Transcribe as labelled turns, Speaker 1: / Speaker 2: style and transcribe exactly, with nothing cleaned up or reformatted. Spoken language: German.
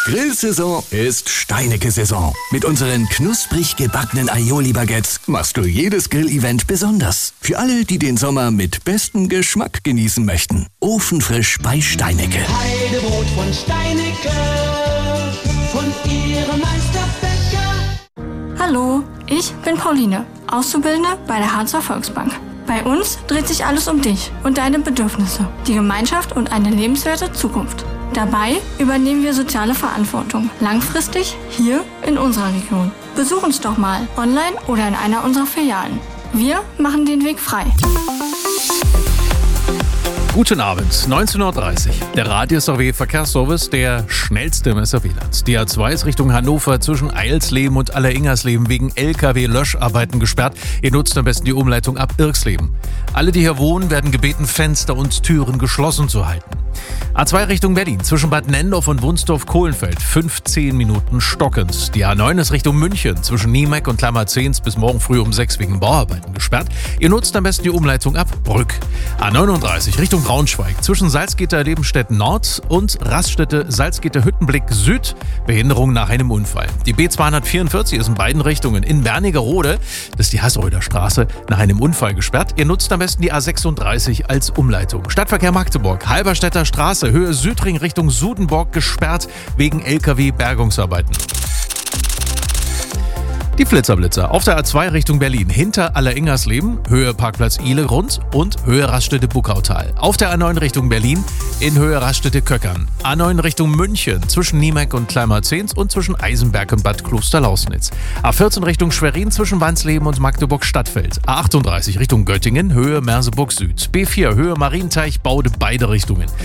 Speaker 1: Grillsaison ist Steinecke-Saison. Mit unseren knusprig gebackenen Aioli-Baguettes machst du jedes Grillevent besonders. Für alle, die den Sommer mit bestem Geschmack genießen möchten. Ofenfrisch bei Steinecke.
Speaker 2: Heidebrot von Steinecke, von ihrem Meisterbäcker.
Speaker 3: Hallo, ich bin Pauline, Auszubildende bei der Harzer Volksbank. Bei uns dreht sich alles um dich und deine Bedürfnisse, die Gemeinschaft und eine lebenswerte Zukunft. Dabei übernehmen wir soziale Verantwortung, langfristig hier in unserer Region. Besuch uns doch mal, online oder in einer unserer Filialen. Wir machen den Weg frei.
Speaker 4: Guten Abend, neunzehn Uhr dreißig. Der Radio-S R W-Verkehrsservice, der schnellste im S R W-Land. Die A zwei ist Richtung Hannover zwischen Eilsleben und Alleringersleben wegen L K W-Löscharbeiten gesperrt. Ihr nutzt am besten die Umleitung ab Irksleben. Alle, die hier wohnen, werden gebeten, Fenster und Türen geschlossen zu halten. A zwei Richtung Berlin, zwischen Bad Nendorf und Wunsdorf-Kohlenfeld, fünfzehn Minuten stockend. Die A neun ist Richtung München, zwischen Niemeck und Klammerzehns bis morgen früh um sechs wegen Bauarbeiten gesperrt. Ihr nutzt am besten die Umleitung ab Brück. A neununddreißig Richtung Braunschweig, zwischen Salzgitter-Lebenstedt Nord und Raststätte-Salzgitter-Hüttenblick Süd, Behinderung nach einem Unfall. Die B zweihundertvierundvierzig ist in beiden Richtungen in Wernigerode, das ist die Haßröder Straße, nach einem Unfall gesperrt. Ihr nutzt am besten die A sechsunddreißig als Umleitung. Stadtverkehr Magdeburg, Halberstädter Straße, Höhe Südring Richtung Sudenburg gesperrt wegen L K W-Bergungsarbeiten. Die Flitzerblitzer auf der A zwei Richtung Berlin, hinter Alleringersleben, Höhe Parkplatz Ihlegrund und Höhe Raststätte Buckautal. Auf der A neun Richtung Berlin, in Höhe Raststätte Köckern. A neun Richtung München, zwischen Niemeck und Kleimerzehns und zwischen Eisenberg und Bad Klosterlausnitz. A vierzehn Richtung Schwerin, zwischen Wansleben und Magdeburg-Stadtfeld. A achtunddreißig Richtung Göttingen, Höhe Merseburg Süd. B vier, Höhe Marienteich, Baude, beide Richtungen.